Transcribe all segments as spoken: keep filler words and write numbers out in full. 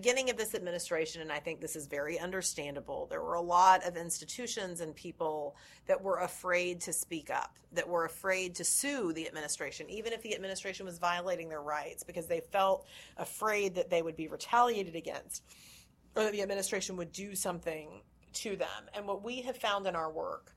beginning of this administration, and I think this is very understandable, there were a lot of institutions and people that were afraid to speak up, that were afraid to sue the administration, even if the administration was violating their rights, because they felt afraid that they would be retaliated against or that the administration would do something to them. And what we have found in our work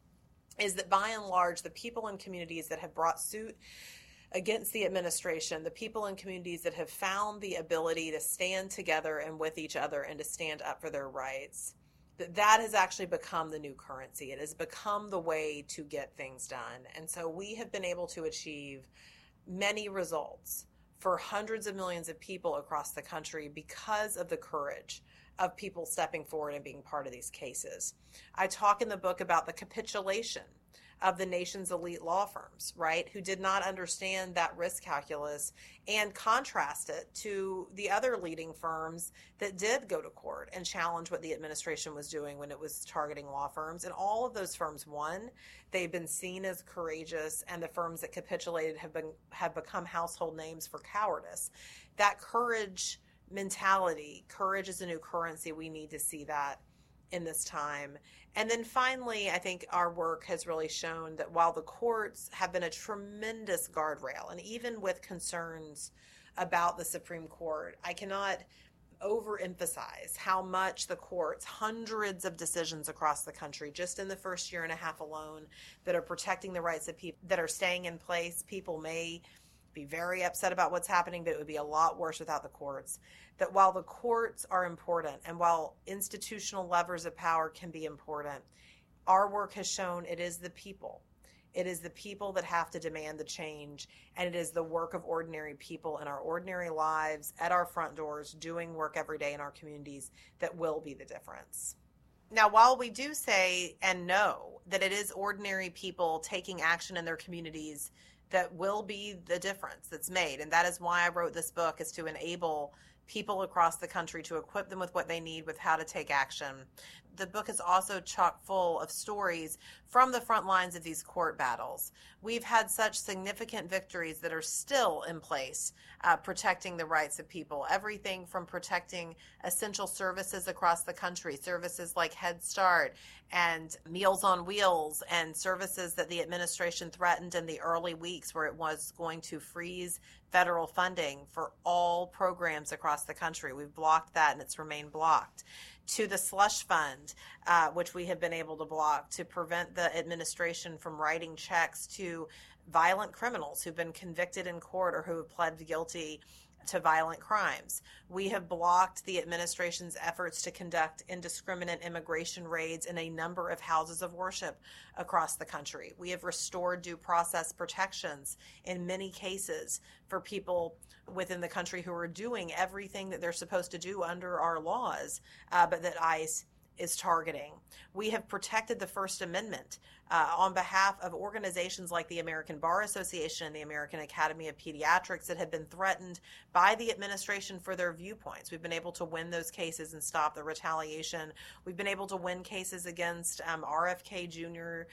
is that by and large, the people in communities that have brought suit against the administration, the people in communities that have found the ability to stand together and with each other and to stand up for their rights, that that has actually become the new currency. It has become the way to get things done. And so we have been able to achieve many results for hundreds of millions of people across the country because of the courage of people stepping forward and being part of these cases. I talk in the book about the capitulation of the nation's elite law firms, right, who did not understand that risk calculus, and contrast it to the other leading firms that did go to court and challenge what the administration was doing when it was targeting law firms. And all of those firms won. They've been seen as courageous, and the firms that capitulated have been have become household names for cowardice. That courage mentality, courage is a new currency. We need to see that in this time. And then finally, I think our work has really shown that while the courts have been a tremendous guardrail, and even with concerns about the Supreme Court, I cannot overemphasize how much the courts, hundreds of decisions across the country, just in the first year and a half alone, that are protecting the rights of people, that are staying in place. People may be very upset about what's happening, but it would be a lot worse without the courts. That while the courts are important, and while institutional levers of power can be important, our work has shown it is the people. It is the people that have to demand the change, and it is the work of ordinary people in our ordinary lives, at our front doors, doing work every day in our communities that will be the difference. Now, while we do say and know that it is ordinary people taking action in their communities that will be the difference that's made, and that is why I wrote this book, is to enable people across the country, to equip them with what they need, with how to take action. The book is also chock full of stories from the front lines of these court battles. We've had such significant victories that are still in place, uh, protecting the rights of people. Everything from protecting essential services across the country, services like Head Start and Meals on Wheels, and services that the administration threatened in the early weeks, where it was going to freeze federal funding for all programs across the country. We've blocked that, and it's remained blocked. To the slush fund, uh, which we have been able to block to prevent the administration from writing checks to violent criminals who've been convicted in court or who have pled guilty to violent crimes. We have blocked the administration's efforts to conduct indiscriminate immigration raids in a number of houses of worship across the country. We have restored due process protections in many cases for people within the country who are doing everything that they're supposed to do under our laws, uh, but that ICE is targeting. We have protected the First Amendment uh, on behalf of organizations like the American Bar Association and the American Academy of Pediatrics that have been threatened by the administration for their viewpoints. We've been able to win those cases and stop the retaliation. We've been able to win cases against um, R F K Junior's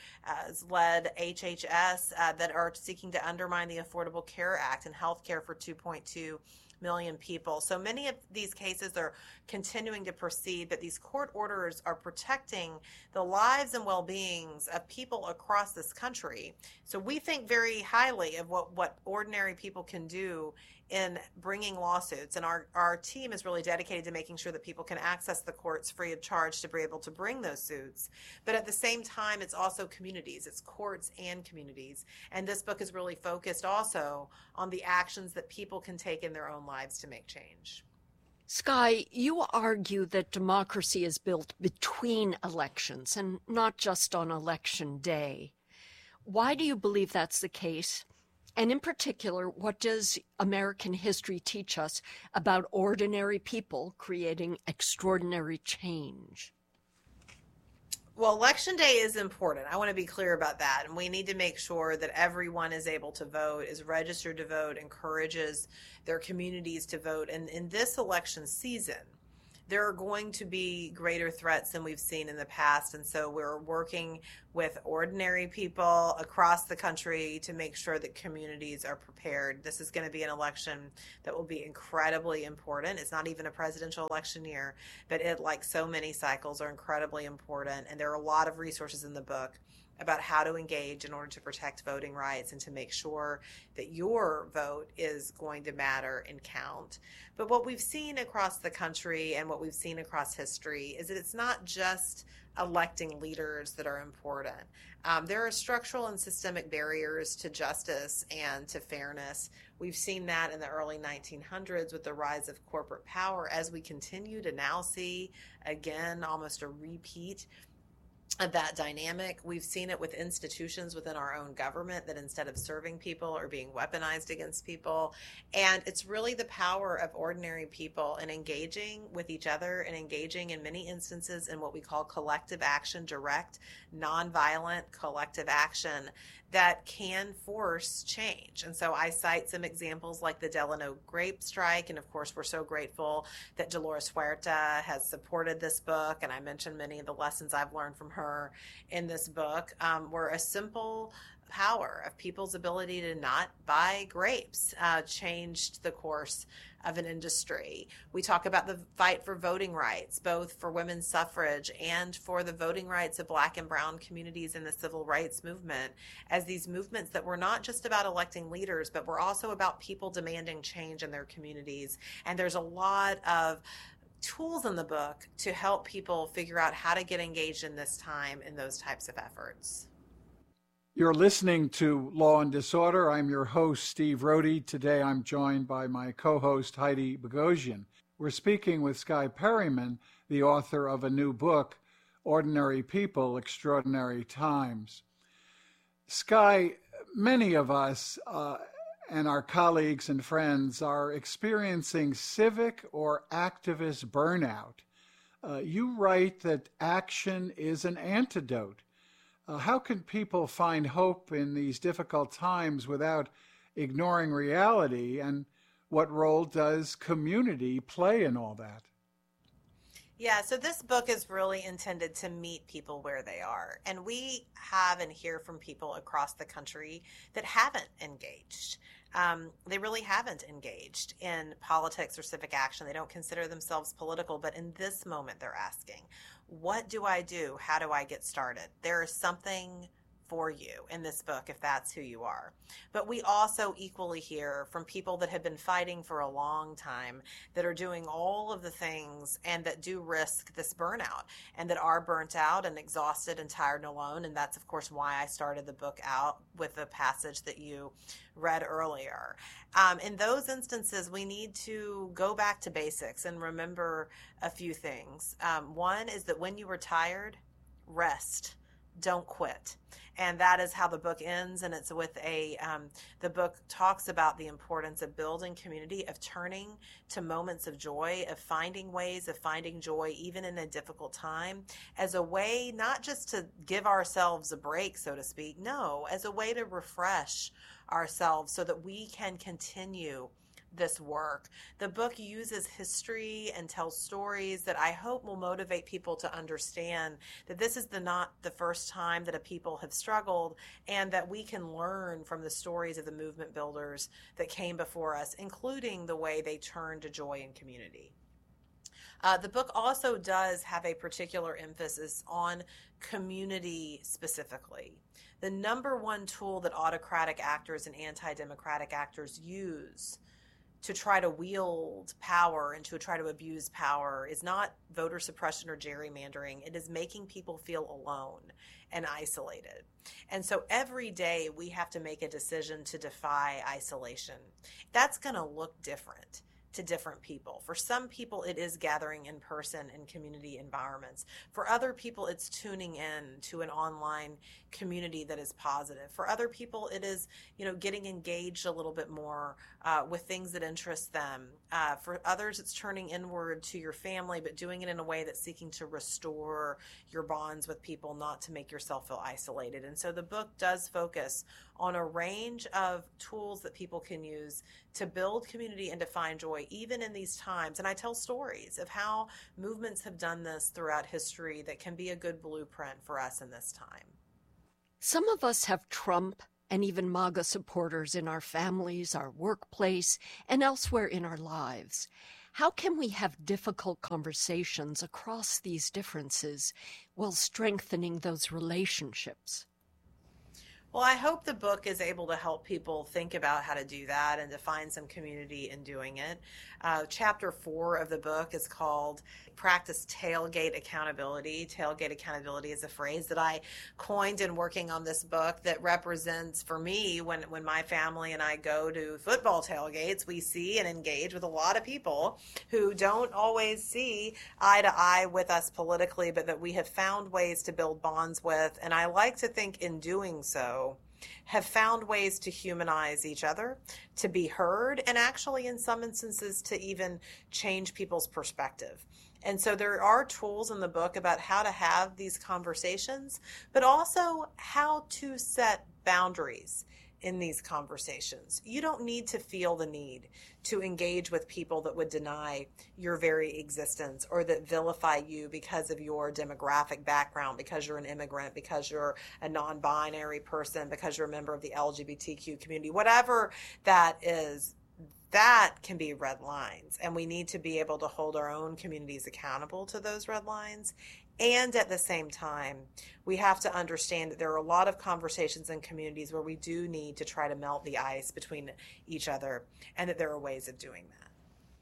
led H H S uh, that are seeking to undermine the Affordable Care Act and health care for two point two million people. So many of these cases are continuing to proceed, but these court orders are protecting the lives and well-beings of people across this country. So we think very highly of what, what ordinary people can do in bringing lawsuits, and our, our team is really dedicated to making sure that people can access the courts free of charge to be able to bring those suits. But at the same time, it's also communities, it's courts and communities. And this book is really focused also on the actions that people can take in their own lives to make change. Skye, you argue that democracy is built between elections and not just on election day. Why do you believe that's the case? And in particular, what does American history teach us about ordinary people creating extraordinary change? Well, Election Day is important. I want to be clear about that. And we need to make sure that everyone is able to vote, is registered to vote, encourages their communities to vote. And in this election season, there are going to be greater threats than we've seen in the past. And so we're working with ordinary people across the country to make sure that communities are prepared. This is going to be an election that will be incredibly important. It's not even a presidential election year, but it, like so many cycles, are incredibly important. And there are a lot of resources in the book about how to engage in order to protect voting rights and to make sure that your vote is going to matter and count. But what we've seen across the country and what we've seen across history is that it's not just electing leaders that are important. Um, there are structural and systemic barriers to justice and to fairness. We've seen that in the early nineteen hundreds with the rise of corporate power, as we continue to now see, again, almost a repeat of that dynamic. We've seen it with institutions within our own government that instead of serving people are being weaponized against people. And it's really the power of ordinary people in engaging with each other and engaging in many instances in what we call collective action, direct, nonviolent collective action that can force change. And so I cite some examples like the Delano grape strike. And of course, we're so grateful that Dolores Huerta has supported this book. And I mentioned many of the lessons I've learned from her in this book, um, were a simple power of people's ability to not buy grapes uh, changed the course of an industry. We talk about the fight for voting rights, both for women's suffrage and for the voting rights of Black and brown communities in the civil rights movement, as these movements that were not just about electing leaders, but were also about people demanding change in their communities. And there's a lot of tools in the book to help people figure out how to get engaged in this time in those types of efforts. You're listening to Law and Disorder. I'm your host, Steve Rohde. Today I'm joined by my co-host, Heidi Bogosian. We're speaking with Skye Perryman, the author of a new book, Ordinary People, Extraordinary Times. Skye, many of us uh, and our colleagues and friends are experiencing civic or activist burnout. Uh, you write that action is an antidote. Uh, how can people find hope in these difficult times without ignoring reality? And what role does community play in all that? Yeah, so this book is really intended to meet people where they are. And we have and hear from people across the country that haven't engaged. Um, they really haven't engaged in politics or civic action. They don't consider themselves political, but in this moment they're asking, what do I do? How do I get started? There is something for you in this book if that's who you are. But we also equally hear from people that have been fighting for a long time, that are doing all of the things and that do risk this burnout, and that are burnt out and exhausted and tired and alone. And that's, of course, why I started the book out with the passage that you read earlier. Um, in those instances, we need to go back to basics and remember a few things. Um, one is that when you are tired, rest. Don't quit. And that is how the book ends. And it's with a, um, the book talks about the importance of building community, of turning to moments of joy, of finding ways of finding joy, even in a difficult time, as a way not just to give ourselves a break, so to speak, no, as a way to refresh ourselves so that we can continue this work. The book uses history and tells stories that I hope will motivate people to understand that this is the not the first time that a people have struggled, and that we can learn from the stories of the movement builders that came before us, including the way they turned to joy and community. Uh, the book also does have a particular emphasis on community specifically. The number one tool that autocratic actors and anti-democratic actors use to try to wield power and to try to abuse power is not voter suppression or gerrymandering. It is making people feel alone and isolated. And so every day we have to make a decision to defy isolation. That's going to look different to different people. For some people, it is gathering in person in community environments. For other people, it's tuning in to an online community that is positive. For other people, it is, you know, getting engaged a little bit more uh, with things that interest them. Uh, for others, it's turning inward to your family, but doing it in a way that's seeking to restore your bonds with people, not to make yourself feel isolated. And so the book does focus on a range of tools that people can use to build community and to find joy, even in these times. And I tell stories of how movements have done this throughout history that can be a good blueprint for us in this time. Some of us have Trump and even MAGA supporters in our families, our workplace, and elsewhere in our lives. How can we have difficult conversations across these differences while strengthening those relationships? Well, I hope the book is able to help people think about how to do that and to find some community in doing it. Uh, chapter four of the book is called Practice Tailgate Accountability. Tailgate accountability is a phrase that I coined in working on this book that represents, for me, when, when my family and I go to football tailgates, we see and engage with a lot of people who don't always see eye to eye with us politically, but that we have found ways to build bonds with. And I like to think in doing so, have found ways to humanize each other, to be heard, and actually in some instances to even change people's perspective. And so there are tools in the book about how to have these conversations, but also how to set boundaries in these conversations. You don't need to feel the need to engage with people that would deny your very existence or that vilify you because of your demographic background, because you're an immigrant, because you're a non-binary person, because you're a member of the L G B T Q community, whatever that is. That can be red lines, and we need to be able to hold our own communities accountable to those red lines. And at the same time, we have to understand that there are a lot of conversations in communities where we do need to try to melt the ice between each other, and that there are ways of doing that.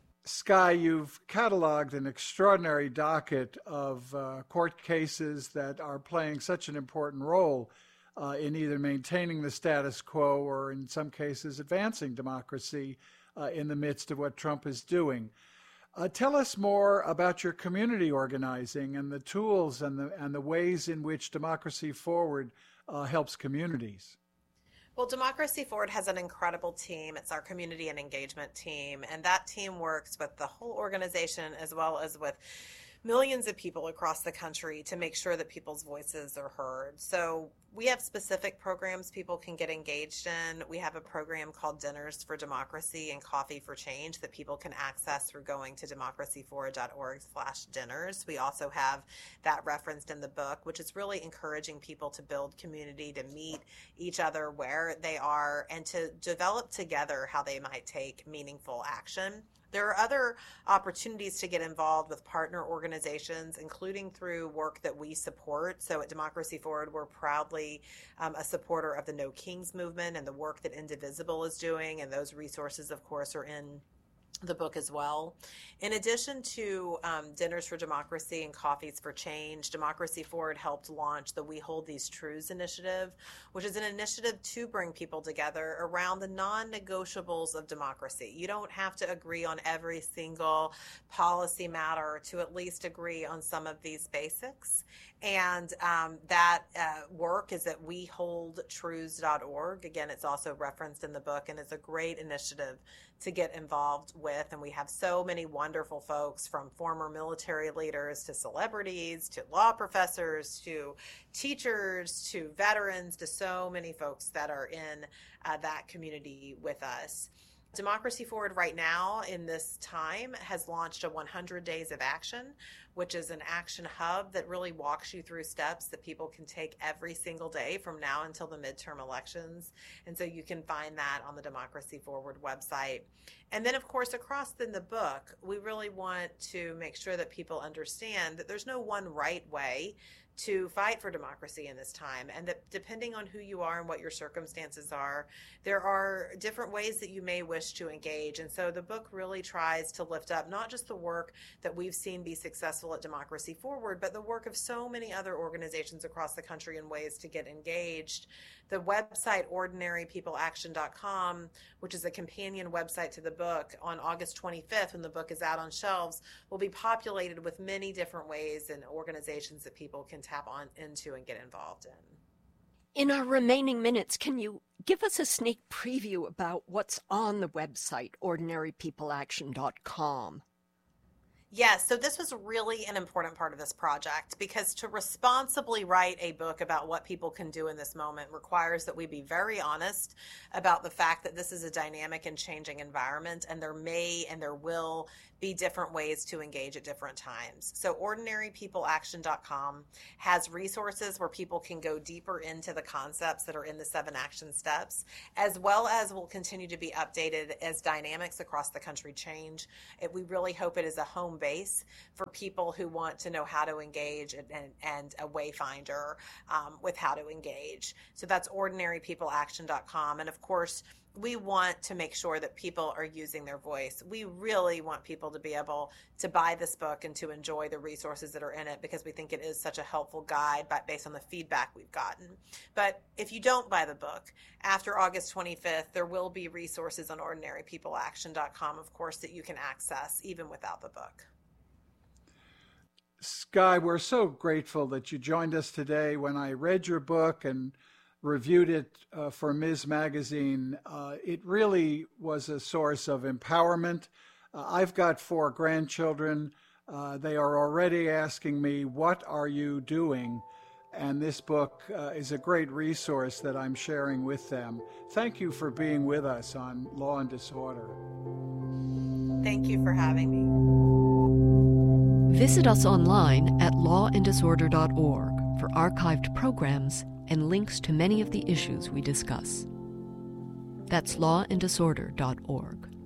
Skye, you've cataloged an extraordinary docket of uh, court cases that are playing such an important role uh, in either maintaining the status quo or in some cases advancing democracy uh, in the midst of what Trump is doing. Uh, tell us more about your community organizing and the tools and the and the ways in which Democracy Forward uh, helps communities. Well, Democracy Forward has an incredible team. It's our community and engagement team, and that team works with the whole organization as well as with millions of people across the country to make sure that people's voices are heard. So we have specific programs people can get engaged in. We have a program called Dinners for Democracy and Coffee for Change that people can access through going to democracy forward dot org slash dinners. We also have that referenced in the book, which is really encouraging people to build community, to meet each other where they are, and to develop together how they might take meaningful action. There are other opportunities to get involved with partner organizations, including through work that we support. So at Democracy Forward, we're proudly um, a supporter of the No Kings movement and the work that Indivisible is doing. And those resources, of course, are in the book as well. In addition to um, Dinners for Democracy and Coffees for Change, Democracy Forward helped launch the We Hold These Truths initiative, which is an initiative to bring people together around the non-negotiables of democracy. You don't have to agree on every single policy matter to at least agree on some of these basics. And um, that uh, work is at we hold truths dot org. Again, it's also referenced in the book, and it's a great initiative to get involved with. And we have so many wonderful folks, from former military leaders to celebrities to law professors to teachers to veterans to so many folks that are in uh, that community with us. Democracy Forward right now in this time has launched a one hundred days of action, which is an action hub that really walks you through steps that people can take every single day from now until the midterm elections. And so you can find that on the Democracy Forward website. And then, of course, across in the book, we really want to make sure that people understand that there's no one right way to fight for democracy in this time, and that depending on who you are and what your circumstances are, there are different ways that you may wish to engage. And so the book really tries to lift up not just the work that we've seen be successful at Democracy Forward, but the work of so many other organizations across the country in ways to get engaged. The website ordinary people action dot com, which is a companion website to the book, on August twenty-fifth, when the book is out on shelves, will be populated with many different ways and organizations that people can tap on into and get involved in. In our remaining minutes, can you give us a sneak preview about what's on the website ordinary people action dot com? Yes, so this was really an important part of this project because to responsibly write a book about what people can do in this moment requires that we be very honest about the fact that this is a dynamic and changing environment, and there may and there will be different ways to engage at different times. So ordinary people action dot com has resources where people can go deeper into the concepts that are in the seven action steps, as well as will continue to be updated as dynamics across the country change. It, we really hope it is a home base for people who want to know how to engage and, and, and a wayfinder um, with how to engage. So that's ordinary people action dot com. And of course, we want to make sure that people are using their voice. We really want people to be able to buy this book and to enjoy the resources that are in it because we think it is such a helpful guide based on the feedback we've gotten. But if you don't buy the book, after August twenty-fifth, there will be resources on ordinary people action dot com, of course, that you can access even without the book. Skye, we're so grateful that you joined us today. When I read your book and reviewed it uh, for Miz Magazine, uh, it really was a source of empowerment. Uh, I've got four grandchildren. Uh, they are already asking me, what are you doing? And this book uh, is a great resource that I'm sharing with them. Thank you for being with us on Law and Disorder. Thank you for having me. Visit us online at law and disorder dot org for archived programs and links to many of the issues we discuss. That's law and disorder dot org.